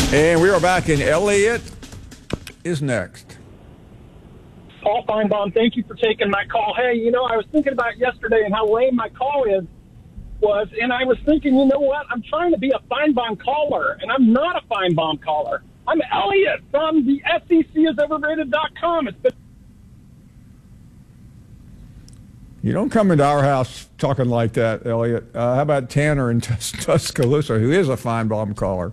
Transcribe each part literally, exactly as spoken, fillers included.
And we are back, and Elliot is next. Paul Feinbaum, thank you for taking my call. Hey, you know, I was thinking about yesterday and how lame my call is was, and I was thinking, you know what? I'm trying to be a Feinbaum caller, and I'm not a Feinbaum caller. I'm Elliot from the S E C is overrated dot com. It's been You don't come into our house talking like that, Elliot. Uh, how about Tanner in Tus- Tuscaloosa, who is a Feinbaum caller?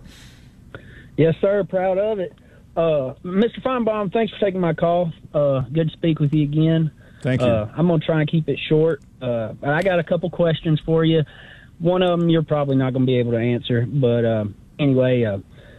Yes, sir. Proud of it. Uh, Mister Feinbaum, thanks for taking my call. Uh, good to speak with you again. Thank you. Uh, I'm going to try and keep it short. Uh, I got a couple questions for you. One of them you're probably not going to be able to answer. But uh, anyway, uh,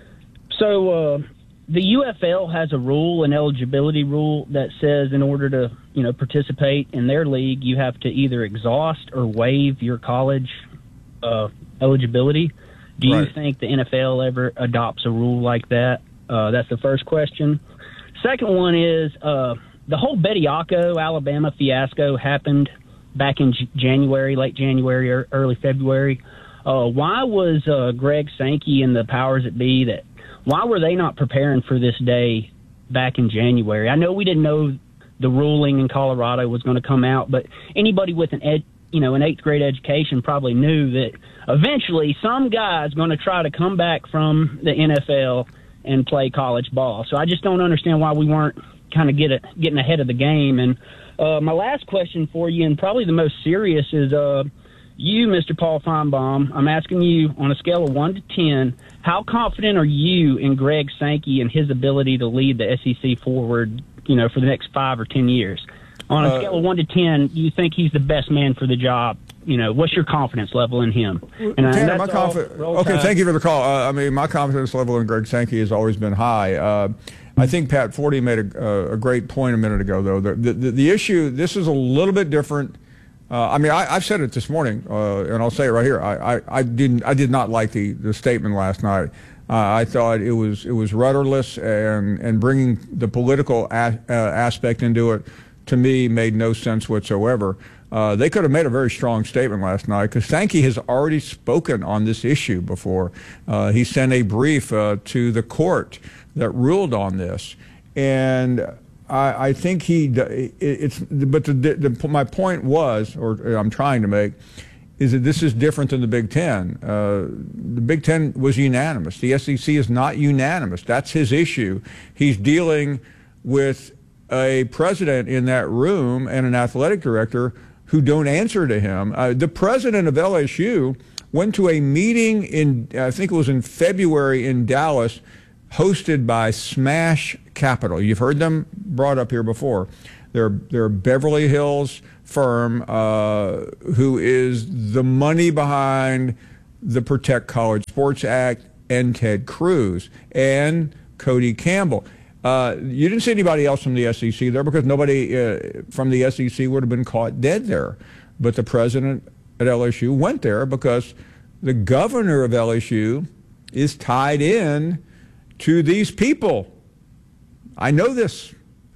so uh, the U F L has a rule, an eligibility rule, that says in order to you know participate in their league, you have to either exhaust or waive your college uh, eligibility. Do you Right. think the N F L ever adopts a rule like that? Uh, that's the first question. Second one is uh, the whole Bediako, Alabama fiasco happened back in J- January, late January or early February. Uh, why was uh, Greg Sankey and the powers that be, that why were they not preparing for this day back in January? I know we didn't know the ruling in Colorado was going to come out, but anybody with an ed, you know, an eighth grade education probably knew that eventually some guy's going to try to come back from the N F L and play college ball. So I just don't understand why we weren't kind of get it, getting ahead of the game. And uh, my last question for you, and probably the most serious, is uh, you, Mister Paul Feinbaum. I'm asking you, on a scale of one to ten, how confident are you in Greg Sankey and his ability to lead the S E C forward, you know, for the next five or ten years? On a uh, scale of one to ten, you think he's the best man for the job? You know, what's your confidence level in him? And Tanner, my confi- Okay, Tide. Thank you for the call. Uh, I mean, my confidence level in Greg Sankey has always been high. Uh, I think Pat Forty made a, a great point a minute ago, though. The, the, the issue, this is a little bit different. Uh, I mean, I, I've said it this morning, uh, and I'll say it right here. I, I, I didn't, I did not like the, the statement last night. Uh, I thought it was it was rudderless, and and bringing the political a, uh, aspect into it, to me, made no sense whatsoever. Uh, they could have made a very strong statement last night, because Sankey has already spoken on this issue before. Uh, he sent a brief uh, to the court that ruled on this, and I, I think he. It, it's but the, the, my point was, or I'm trying to make, is that this is different than the Big Ten. Uh, the Big Ten was unanimous. The S E C is not unanimous. That's his issue. He's dealing with a president in that room and an athletic director who don't answer to him. Uh, the president of L S U went to a meeting in, I think it was in February in Dallas, hosted by Smash Capital. You've heard them brought up here before. They're, they're a Beverly Hills firm uh, who is the money behind the Protect College Sports Act and Ted Cruz and Cody Campbell. Uh, you didn't see anybody else from the S E C there, because nobody uh, from the S E C would have been caught dead there. But the president at L S U went there because the governor of L S U is tied in to these people. I know this.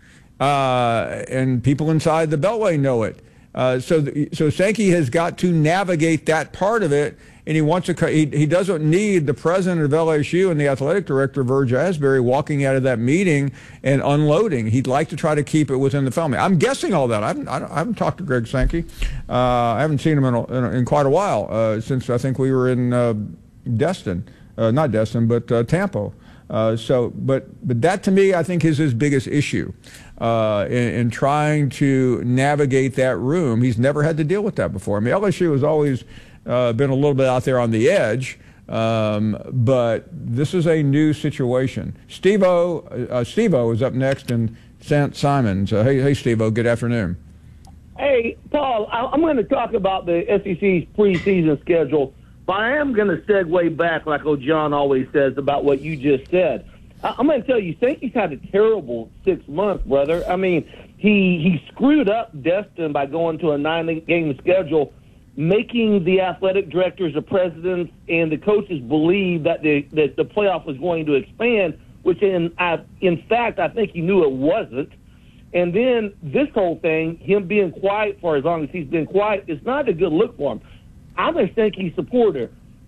Uh, and people inside the Beltway know it. Uh, so, the, so Sankey has got to navigate that part of it, and he wants to. He, he doesn't need the president of L S U and the athletic director, Verge Asbury, walking out of that meeting and unloading. He'd like to try to keep it within the family. I'm guessing all that. I haven't, I haven't talked to Greg Sankey. Uh, I haven't seen him in, a, in, a, in quite a while uh, since I think we were in uh, Destin, uh, not Destin, but uh, Tampa. Uh, so, but but that to me, I think, is his biggest issue uh, in, in trying to navigate that room. He's never had to deal with that before. I mean, L S U has always uh, been a little bit out there on the edge, um, but this is a new situation. Steve-O, uh, Steve-O is up next in Saint Simons. Uh, hey, hey, Steve-O, good afternoon. Hey, Paul, I'm going to talk about the S E C's preseason schedule. But I am going to segue back, like old John always says, about what you just said. I'm going to tell you, Sankey's had a terrible six months, brother. I mean, he he screwed up Destin by going to a nine-game schedule, making the athletic directors, the presidents, and the coaches believe that the that the playoff was going to expand, which in I, in fact I think he knew it wasn't. And then this whole thing, him being quiet for as long as he's been quiet, is not a good look for him. I'm a Sankey supporter,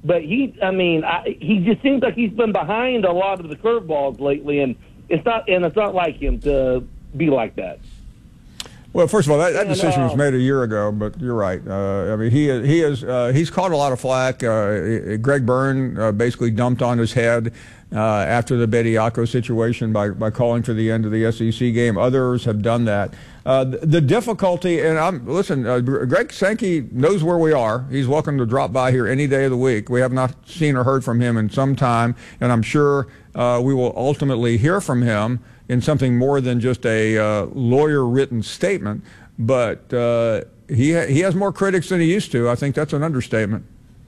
but he, I mean, I, he just seems like he's been behind a lot of the curveballs lately, and it's not, and it's not like him to be like that. Well, first of all, that, that And, decision was uh, made a year ago, but you're right. Uh, I mean, he he is uh, he's caught a lot of flack. Uh, Greg Byrne uh, basically dumped on his head uh, after the Bediako situation by by calling for the end of the S E C game. Others have done that. Uh, the, the difficulty, and I'm listen, uh, Greg Sankey knows where we are. He's welcome to drop by here any day of the week. We have not seen or heard from him in some time, and I'm sure uh, we will ultimately hear from him in something more than just a uh, lawyer-written statement, but uh, he ha- he has more critics than he used to. I think that's an understatement.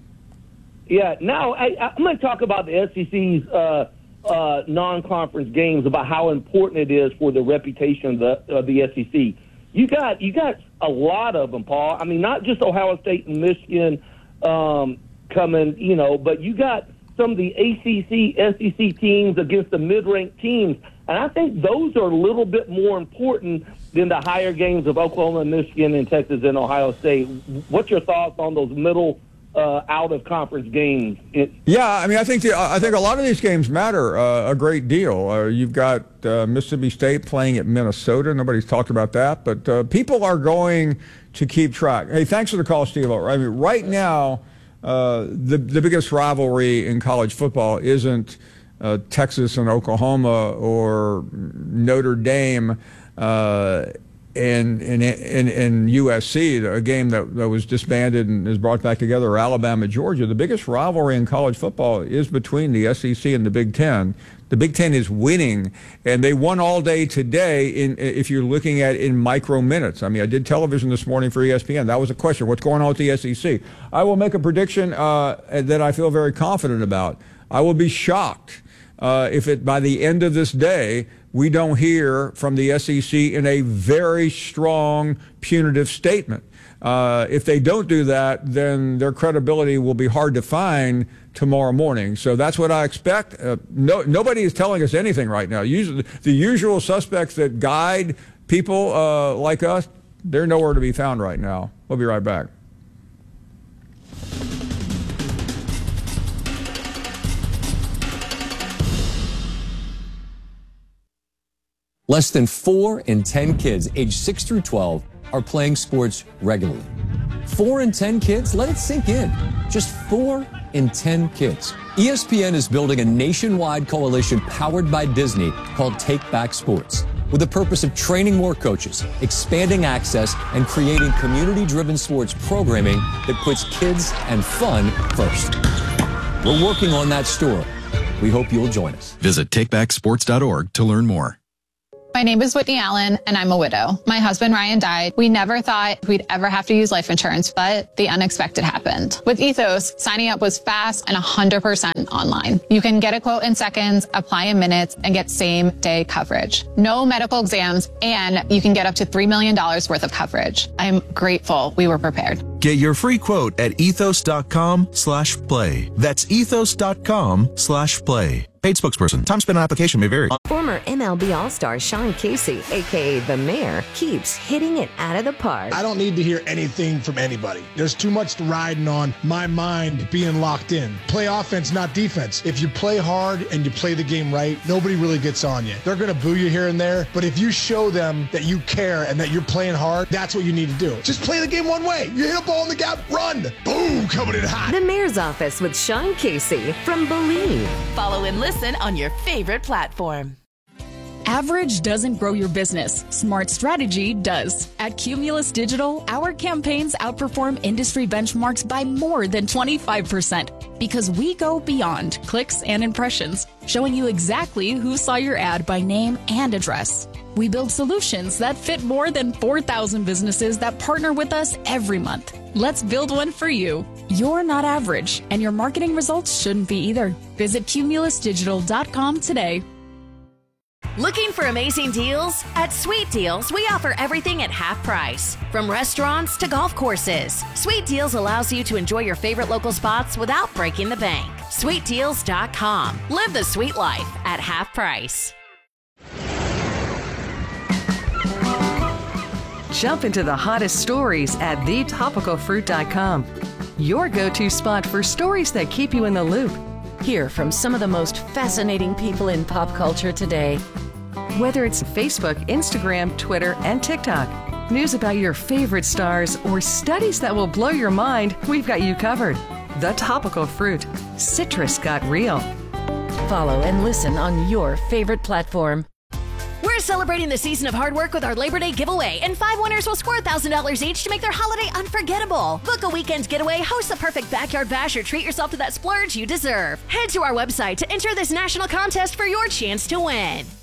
Yeah. Now I, I'm going to talk about the S E C's uh, uh, non-conference games, about how important it is for the reputation of the of the S E C. You got you got a lot of them, Paul. I mean, not just Ohio State and Michigan um, coming, you know, but you got some of the A C C, S E C teams against the mid-ranked teams. And I think those are a little bit more important than the higher games of Oklahoma, Michigan, and Texas and Ohio State. What's your thoughts on those middle uh, out-of-conference games? It, yeah, I mean, I think the, I think a lot of these games matter uh, a great deal. Uh, you've got uh, Mississippi State playing at Minnesota. Nobody's talked about that, but uh, people are going to keep track. Hey, thanks for the call, Steve. I mean, right now, uh, the the biggest rivalry in college football isn't Uh, Texas and Oklahoma or Notre Dame uh, and, and, and, and U S C, a game that, that was disbanded and is brought back together, or Alabama, Georgia. The biggest rivalry in college football is between the S E C and the Big Ten. The Big Ten is winning, and they won all day today in, if you're looking at in micro minutes. I mean, I did television this morning for E S P N. That was a question. What's going on with the S E C? I will make a prediction uh, that I feel very confident about. I will be shocked Uh, if it by the end of this day we don't hear from the S E C in a very strong punitive statement. Uh, if they don't do that, then their credibility will be hard to find tomorrow morning. So that's what I expect. Uh, no, nobody is telling us anything right now. Usually, the usual suspects that guide people uh, like us, they're nowhere to be found right now. We'll be right back. Less than four in ten kids aged six through twelve are playing sports regularly. Four in ten kids? Let it sink in. Just four in ten kids. E S P N is building a nationwide coalition powered by Disney called Take Back Sports, with the purpose of training more coaches, expanding access, and creating community-driven sports programming that puts kids and fun first. We're working on that story. We hope you'll join us. Visit take back sports dot org to learn more. My name is Whitney Allen, and I'm a widow. My husband, Ryan, died. We never thought we'd ever have to use life insurance, but the unexpected happened. With Ethos, signing up was fast and one hundred percent online. You can get a quote in seconds, apply in minutes, and get same-day coverage. No medical exams, and you can get up to three million dollars worth of coverage. I'm grateful we were prepared. Get your free quote at ethos.com slash play. That's ethos.com slash play. Paid spokesperson. Time spent on application may vary. Former M L B All-Star Sean Casey, a k a. The Mayor, keeps hitting it out of the park. I don't need to hear anything from anybody. There's too much riding on my mind being locked in. Play offense, not defense. If you play hard and you play the game right, nobody really gets on you. They're going to boo you here and there, but if you show them that you care and that you're playing hard, that's what you need to do. Just play the game one way. You hit a ball in the gap, run. Boom, coming in hot. The Mayor's Office with Sean Casey from Believe. Follow and listen on your favorite platform. Average doesn't grow your business. Smart strategy does. At Cumulus Digital, our campaigns outperform industry benchmarks by more than twenty-five percent because we go beyond clicks and impressions, showing you exactly who saw your ad by name and address. We build solutions that fit more than four thousand businesses that partner with us every month. Let's build one for you. You're not average, and your marketing results shouldn't be either. Visit cumulus digital dot com today. Looking for amazing deals? At Sweet Deals, we offer everything at half price. From restaurants to golf courses, Sweet Deals allows you to enjoy your favorite local spots without breaking the bank. sweet deals dot com. Live the sweet life at half price. Jump into the hottest stories at the topical fruit dot com. your go-to spot for stories that keep you in the loop. Hear from some of the most fascinating people in pop culture today. Whether it's Facebook, Instagram, Twitter, and TikTok, news about your favorite stars, or studies that will blow your mind, we've got you covered. The Topical Fruit. Citrus got real. Follow and listen on your favorite platform. We're celebrating the season of hard work with our Labor Day giveaway, and five winners will score one thousand dollars each to make their holiday unforgettable. Book a weekend getaway, host the perfect backyard bash, or treat yourself to that splurge you deserve. Head to our website to enter this national contest for your chance to win.